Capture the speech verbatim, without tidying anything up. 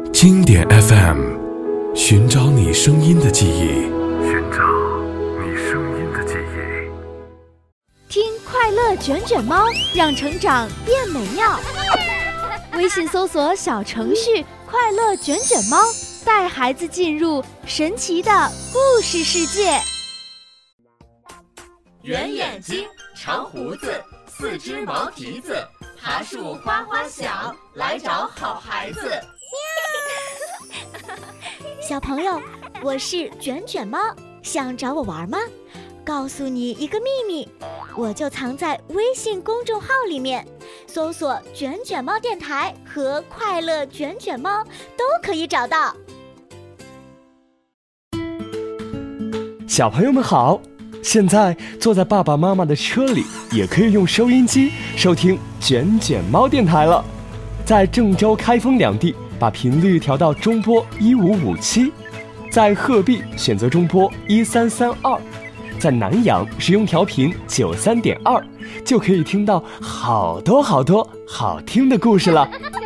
经典 F M， 寻找你声音的记忆， 寻找你声音的记忆。 听快乐卷卷猫，让成长变美妙。微信搜索小程序快乐卷卷猫，带孩子进入神奇的故事世界。 圆眼睛，长胡子，四只毛蹄子，爬树花花小，来找好孩子。 小朋友，我是卷卷猫，想找我玩吗？告诉你一个秘密，我就藏在微信公众号里面，搜索卷卷猫电台和快乐卷卷猫都可以找到。 小朋友们好，现在坐在爸爸妈妈的车里，也可以用收音机收听卷卷猫电台了。在郑州、开封两地把频率调到中波一五五七，在鹤壁选择中波一三三二，在南阳使用调频九三点二，就可以听到好多好多好听的故事了。